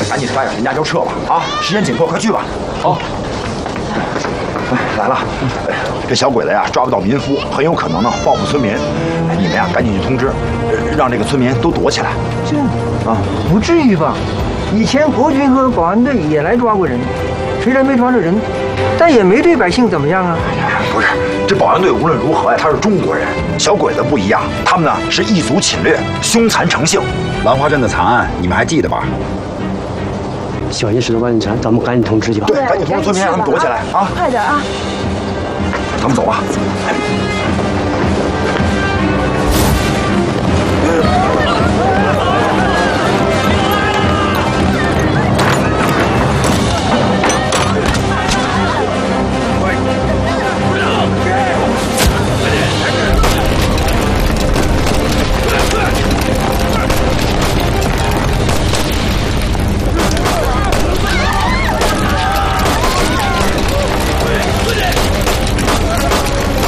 赶紧带着人家就撤吧！啊，时间紧迫，快去吧！ 好。 来了，这小鬼子呀抓不到民夫，很有可能呢报复村民。你们呀赶紧去通知，让这个村民都躲起来。 这样啊，不至于吧？以前国军和保安队也来抓过人，虽然没抓着人，但也没对百姓怎么样啊。 不是，这保安队无论如何呀，他是中国人。小鬼子不一样，他们呢是异族侵略，凶残成性。兰花镇的惨案你们还记得吧？ 小心驶得万里船，咱们赶紧通知去吧。 对，赶紧通知村民让他们躲起来啊！ 快点啊！ 咱们走吧。 走。